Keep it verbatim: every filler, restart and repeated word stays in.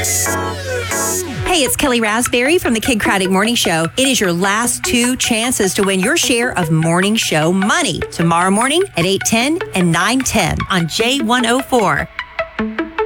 Hey, it's Kelly Raspberry from the Kid Craddock Morning Show. It is your last two chances to win your share of morning show money tomorrow morning at eight ten and nine ten on J one oh four.